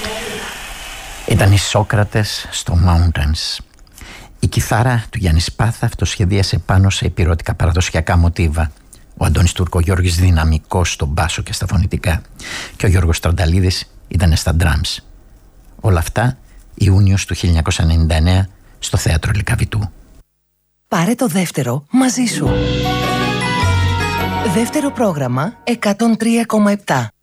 Ήταν οι Σόκρατες στο Mountains. Η κιθάρα του Γιάννη Σπάθα αυτοσχεδίασε πάνω σε υπηρώτικα παραδοσιακά μοτίβα. Ο Αντώνης Τουρκογιώργης δυναμικός στον μπάσο και στα φωνητικά. Και ο Γιώργος Τρανταλίδης ήταν στα drums. Όλα αυτά Ιούνιος του 1999 στο Θέατρο Λυκαβητού. Πάρε το δεύτερο μαζί σου. Δεύτερο πρόγραμμα 103,7.